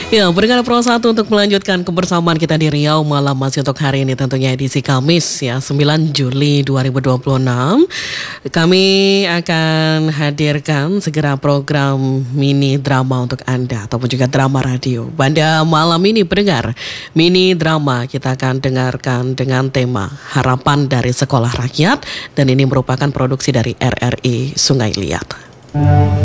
Ya, pendengar Pro 1 untuk melanjutkan kebersamaan kita di Riau malam masih untuk hari ini tentunya edisi Kamis ya 9 Juli 2026. Kami akan hadirkan segera program mini drama untuk Anda ataupun juga drama radio. Pada malam ini pendengar, mini drama kita akan dengarkan dengan tema Harapan dari Sekolah Rakyat dan ini merupakan produksi dari RRI Sungai Liat.